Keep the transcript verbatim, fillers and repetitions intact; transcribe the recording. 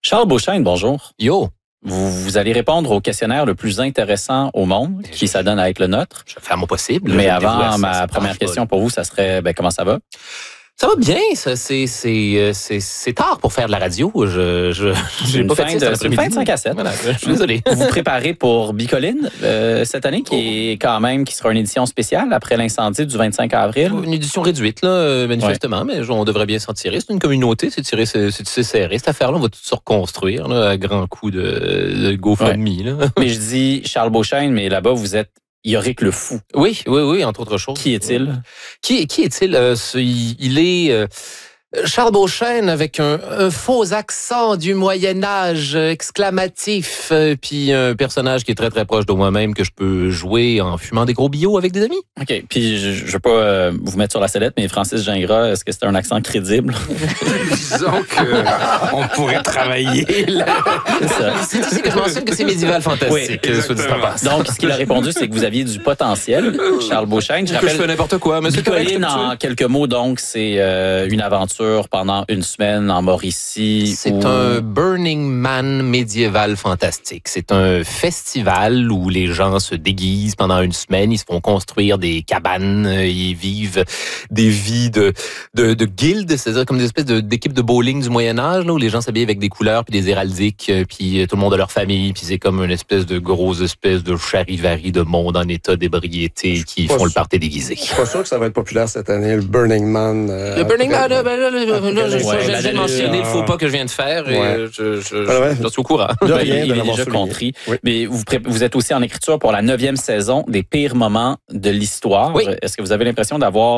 Charles Beauchesne, bonjour. Yo. Vous, vous allez répondre au questionnaire le plus intéressant au monde, qui s'adonne à être le nôtre. Je vais faire mon possible. Mais Je avant, ma ça, première question pour vous, ça serait, ben, comment ça va? Ça va bien, ça, c'est, c'est, c'est, c'est tard pour faire de la radio. Je, je, j'ai une pas fin fait ça de, c'est une fin de cinq à sept. Voilà, je suis désolé. Vous vous préparez pour Bicoline euh, cette année, qui est quand même, qui sera une édition spéciale après l'incendie du vingt-cinq avril. Une édition réduite, là, manifestement, ouais. Mais on devrait bien s'en tirer. C'est une communauté, c'est tiré, c'est, c'est serré. Cette affaire-là, on va tout se reconstruire, là, à grands coups de, de GoFundMe, ouais. Là. Mais je dis Charles Beauchesne, mais là-bas, vous êtes Yorick Le Fou. Oui, oui, oui, entre autres choses. Qui est-il? Qui, qui est-il? Euh, il, il est... Euh, Charles Beauchesne avec un, un faux accent du Moyen-Âge exclamatif, euh, puis un personnage qui est très très proche de moi-même que je peux jouer en fumant des gros bio avec des amis. OK, puis je ne veux pas euh, vous mettre sur la sellette, mais Francis Gingras, est-ce que c'est un accent crédible? Disons qu'on pourrait travailler là. C'est ça. C'est ici que je mentionne que c'est médiéval fantastique. Oui, soit dit en passant. Donc, ce qu'il a répondu, c'est que vous aviez du potentiel, Charles Beauchesne. Je que rappelle, je fais n'importe quoi, mais c'est correct. Bicoline, en quelques mots, donc, c'est euh, une aventure pendant une semaine en Mauricie. C'est où... un Burning Man médiéval fantastique. C'est un festival où les gens se déguisent pendant une semaine, ils se font construire des cabanes, ils vivent des vies de, de, de guildes, c'est-à-dire comme des espèces de, d'équipes de bowling du Moyen-Âge, là, où les gens s'habillent avec des couleurs puis des héraldiques, puis tout le monde a leur famille, puis c'est comme une espèce de grosse espèce de charivari de monde en état d'ébriété qui font sûr. le party déguisé. Je suis pas sûr que ça va être populaire cette année, le Burning Man. Euh, Le Burning Man, là, ben, là, là, là, là, je, Ouais, j'ai la- déjà la- mentionné la- le faux pas que je viens de faire et Ouais. euh, je, je, Ah ouais. je, j'en suis au courant. De Ben, rien il de est l'avoir déjà souligné. compris. Oui. Mais vous, pré- vous êtes aussi en écriture pour la neuvième saison des pires moments de l'histoire. Oui. Est-ce que vous avez l'impression d'avoir